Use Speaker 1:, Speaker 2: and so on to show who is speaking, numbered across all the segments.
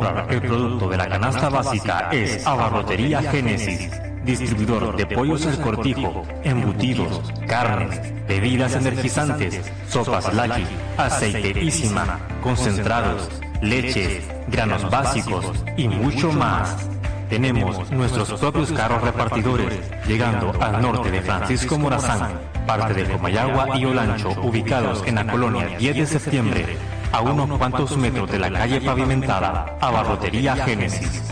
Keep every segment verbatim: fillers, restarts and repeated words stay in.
Speaker 1: comprar el producto de la canasta básica es Abarrotería Génesis, distribuidor de pollos al cortijo, embutidos, carnes, bebidas energizantes, sopas Lucky, aceite Isima, concentrados, leches, granos básicos y mucho más. Tenemos nuestros propios carros repartidores, llegando al norte de Francisco Morazán, parte de Comayagua y Olancho, ubicados en la colonia diez de septiembre, a unos cuantos metros de la calle pavimentada. Abarrotería Génesis.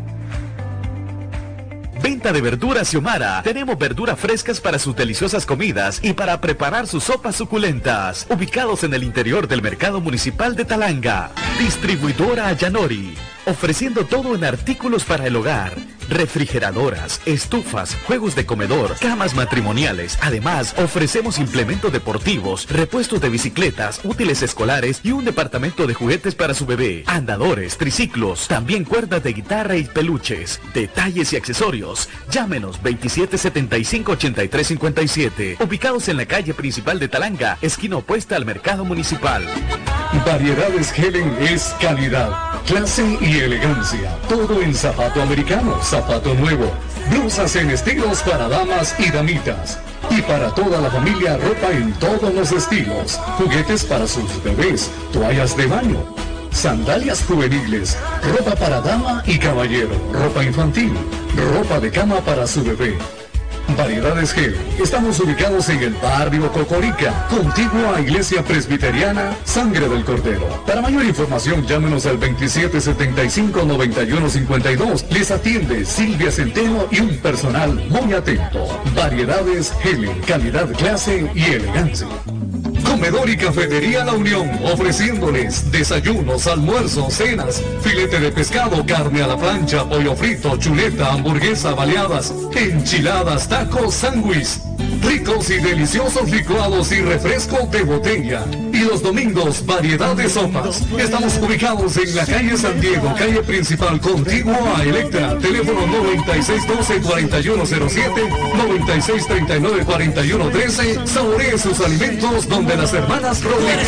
Speaker 2: Venta de verduras Xiomara. Tenemos verduras frescas para sus deliciosas comidas y para preparar sus sopas suculentas. Ubicados en el interior del Mercado Municipal de Talanga. Distribuidora Yanori. Ofreciendo todo en artículos para el hogar. Refrigeradoras, estufas, juegos de comedor, camas matrimoniales. Además, ofrecemos implementos deportivos, repuestos de bicicletas, útiles escolares y un departamento de juguetes para su bebé. Andadores, triciclos, también cuerdas de guitarra y peluches. Detalles y accesorios. Llámenos veintisiete setenta y cinco, ochenta y tres cincuenta y siete. Ubicados en la calle principal de Talanga, esquina opuesta al Mercado Municipal.
Speaker 3: Variedades Helen es calidad, clase y elegancia. Todo en zapato americano, zapato nuevo. Blusas en estilos para damas y damitas. Y para toda la familia, ropa en todos los estilos. Juguetes para sus bebés, toallas de baño, sandalias juveniles, ropa para dama y caballero, ropa infantil, ropa de cama para su bebé. Variedades G. Estamos ubicados en el barrio Cocorica, contiguo a Iglesia Presbiteriana Sangre del Cordero. Para mayor información, llámenos al veintisiete setenta y cinco, noventa y uno cincuenta y dos. Les atiende Silvia Centeno y un personal muy atento. Variedades G. Calidad, clase y elegancia. Comedor y Cafetería La Unión, ofreciéndoles desayunos, almuerzos, cenas, filete de pescado, carne a la plancha, pollo frito, chuleta, hamburguesa, baleadas, enchiladas, tacos, sándwich, ricos y deliciosos licuados y refresco de botella. Y los domingos, variedad de sopas. Estamos ubicados en la calle San Diego, calle principal, contiguo a Electra. Teléfono noventa y seis doce, cuarenta y uno cero siete, noventa y seis treinta y nueve, cuarenta y uno trece. Saboree sus alimentos donde las hermanas Rodríguez.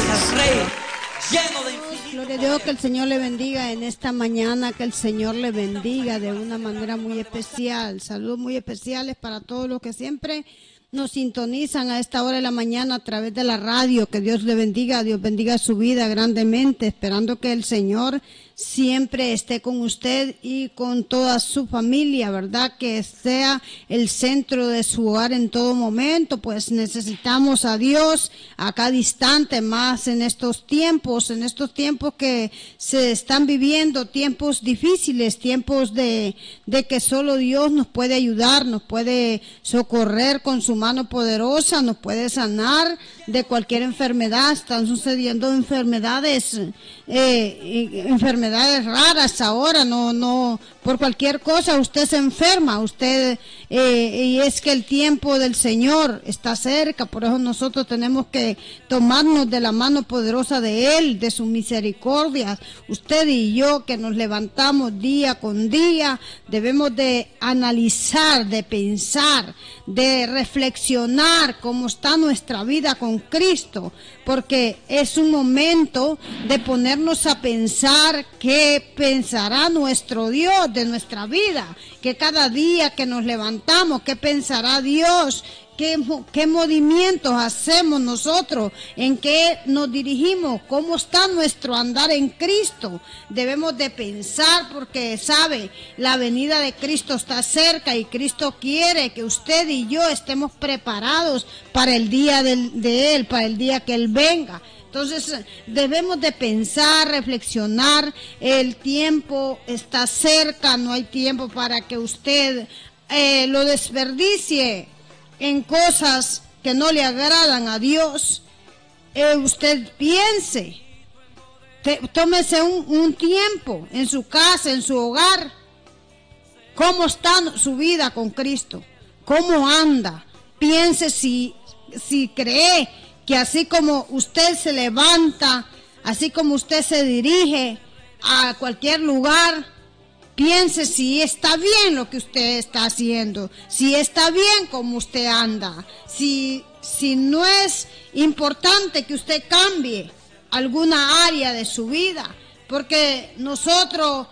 Speaker 4: Gloria a Dios, que el Señor le bendiga en esta mañana, que el Señor le bendiga de una manera muy especial. Saludos muy especiales para todos los que siempre nos sintonizan a esta hora de la mañana a través de la radio. Que Dios le bendiga, Dios bendiga su vida grandemente, esperando que el Señor siempre esté con usted y con toda su familia, ¿verdad? Que sea el centro de su hogar en todo momento, pues necesitamos a Dios a cada instante, más en estos tiempos, en estos tiempos que se están viviendo, tiempos difíciles, tiempos de, de que solo Dios nos puede ayudar, nos puede socorrer con su mano poderosa, nos puede sanar de cualquier enfermedad. Están sucediendo enfermedades, eh, enfermedades raras ahora, no, no, por cualquier cosa usted se enferma, usted, eh, y es que el tiempo del Señor está cerca, por eso nosotros tenemos que tomarnos de la mano poderosa de Él, de su misericordia. Usted y yo que nos levantamos día con día, debemos de analizar, de pensar, de reflexionar cómo está nuestra vida con Cristo, porque es un momento de ponernos a pensar qué pensará nuestro Dios de nuestra vida, que cada día que nos levantamos, qué pensará Dios, qué, qué movimientos hacemos nosotros, en qué nos dirigimos, cómo está nuestro andar en Cristo. Debemos de pensar, porque sabe, la venida de Cristo está cerca y Cristo quiere que usted y yo estemos preparados para el día del, de Él, para el día que Él venga. Entonces debemos de pensar, reflexionar, el tiempo está cerca, no hay tiempo para que usted eh, lo desperdicie en cosas que no le agradan a Dios. Eh, usted piense, te, tómese un, un tiempo en su casa, en su hogar, cómo está su vida con Cristo, cómo anda, piense si, si cree que así como usted se levanta, así como usted se dirige a cualquier lugar, piense si está bien lo que usted está haciendo, si está bien como usted anda, si, si no es importante que usted cambie alguna área de su vida, porque nosotros